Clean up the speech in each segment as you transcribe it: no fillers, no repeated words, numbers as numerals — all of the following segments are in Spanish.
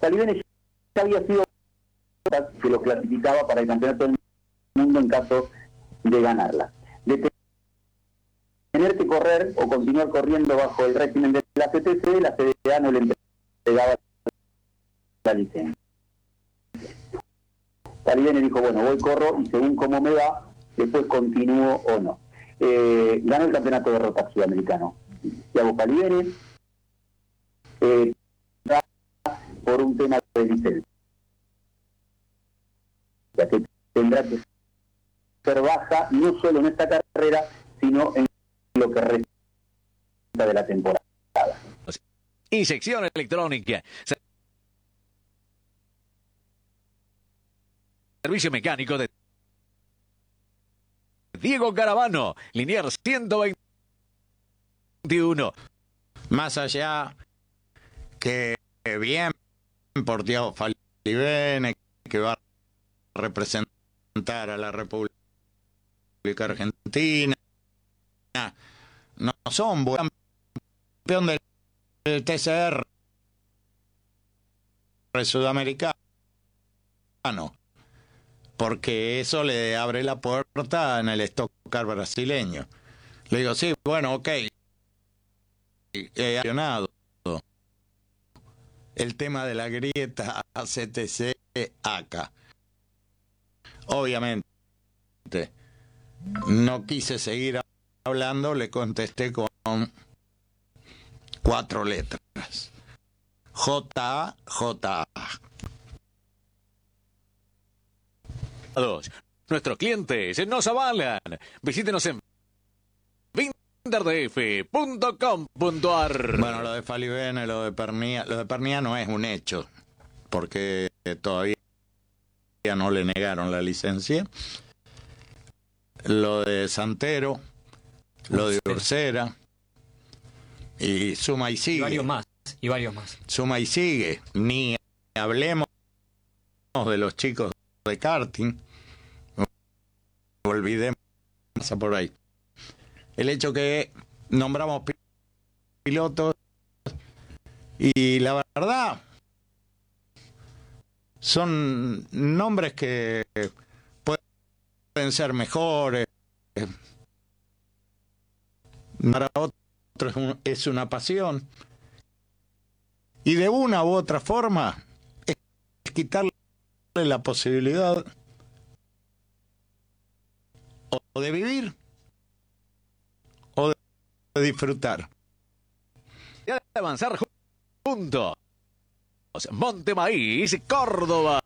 Falivene ya había sido que lo clasificaba para el campeonato del mundo en caso de ganarla. De tener que correr o continuar corriendo bajo el régimen de la CTC, la CDA no le entregaba la licencia. Falivene dijo, bueno, voy, corro y según cómo me va, después continúo o no. Ganó el campeonato de rota sudamericano. Thiago Falivene, por un tema de licencia, ya que tendrá que ser baja no solo en esta carrera, sino en lo que resta de la temporada. Inyección electrónica. Servicio mecánico de Diego Caravano, Liniers 121. Más allá que bien por Thiago Falivene, que va a representar a la República Argentina, no son buen campeón del TCR sudamericano, porque eso le abre la puerta en el Stock Car brasileño. Le digo, sí, bueno, ok, he accionado el tema de la grieta ACTC-ACA. Obviamente, no quise seguir hablando, le contesté con 4 letras. JA. Nuestros clientes nos avalan. Visítenos en winterdf.com.ar. Bueno, lo de Falivene, lo de Pernía no es un hecho, porque todavía no le negaron la licencia. Lo de Santero, lo de Ursera, y suma y sigue. Y varios más. Suma y sigue. Ni hablemos de los chicos de karting. Olvidemos por ahí. El hecho que nombramos pilotos y la verdad son nombres que pueden ser mejores. Para otros es una pasión. Y de una u otra forma es quitarle la posibilidad o de vivir o de disfrutar. Y de avanzar juntos. Montemaíz, Córdoba.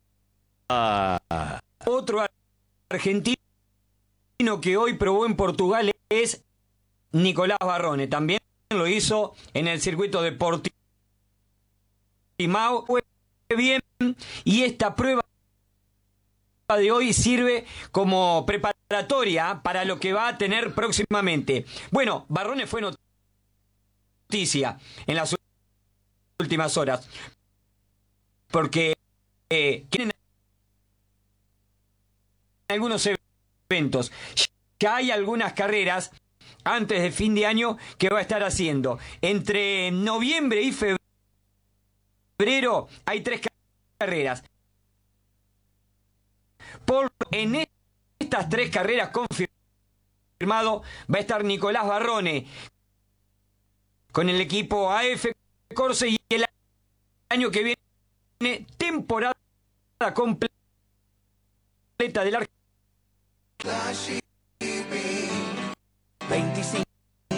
Otro argentino que hoy probó en Portugal es Nicolás Barrone. También lo hizo en el circuito de Portimao. Fue bien, y esta prueba de hoy sirve como preparatoria para lo que va a tener próximamente. Bueno, Barrone fue noticia en las últimas horas, porque tienen algunos eventos. Ya hay algunas carreras antes de fin de año que va a estar haciendo. Entre noviembre y febrero hay 3 carreras. En estas 3 carreras confirmado va a estar Nicolás Barrone con el equipo AF Corse, y el año que viene temporada completa del Argentina. 25